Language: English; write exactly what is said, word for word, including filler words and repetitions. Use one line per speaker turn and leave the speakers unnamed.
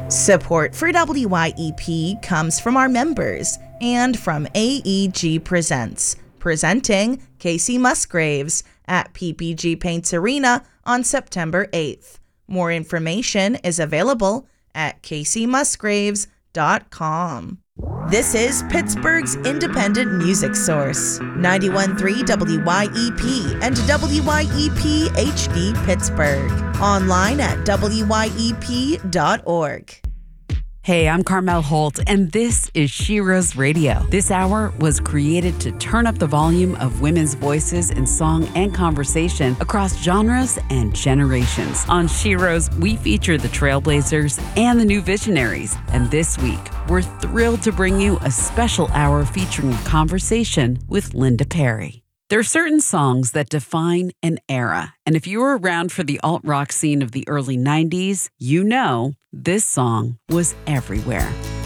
Support for W Y E P comes from our members and from A E G Presents, presenting Casey Musgraves at P P G Paints Arena on September eighth. More information is available at casey musgraves dot com. This is Pittsburgh's independent music source, ninety-one point three W Y E P and W Y E P H D Pittsburgh. Online at W Y E P dot org.
Hey, I'm Carmel Holt, and this is Sheroes Radio. This hour was created to turn up the volume of women's voices in song and conversation across genres and generations. On Sheroes, we feature the trailblazers and the new visionaries. And this week, we're thrilled to bring you a special hour featuring a conversation with Linda Perry. There are certain songs that define an era, and if you were around for the alt-rock scene of the early nineties, you know this song was everywhere.